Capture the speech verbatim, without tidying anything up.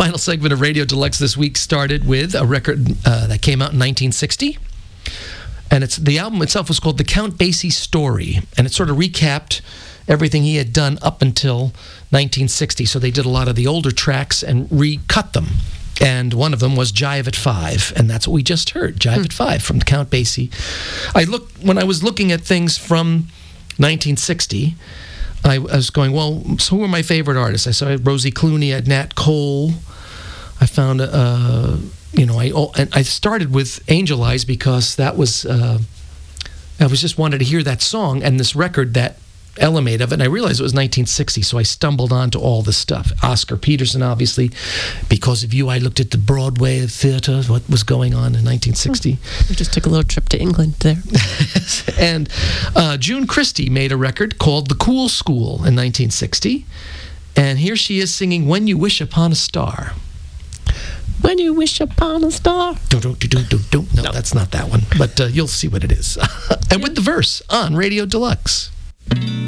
final segment of Radio Deluxe this week started with a record uh, that came out in nineteen sixty. And it's the album itself was called The Count Basie Story. And it sort of recapped everything he had done up until nineteen sixty. So they did a lot of the older tracks and recut them. And one of them was Jive at Five. And that's what we just heard, Jive mm. at Five from Count Basie. I looked, when I was looking at things from nineteen sixty, I, I was going, well, so who are my favorite artists? I saw Rosie Clooney, I had Nat Cole. I found, uh, you know, I and I started with Angel Eyes because that was, uh, I was just wanted to hear that song and this record that element of it, and I realized it was nineteen sixty, so I stumbled onto all this stuff. Oscar Peterson, obviously. Because of you, I looked at the Broadway theater, what was going on in nineteen sixty. We just took a little trip to England there. And uh, June Christy made a record called The Cool School in nineteen sixty, and here she is singing When You Wish Upon a Star. When you wish upon a star. Do, do, do, do, do, do. No, no, that's not that one, but uh, you'll see what it is. And with the verse on Radio Deluxe.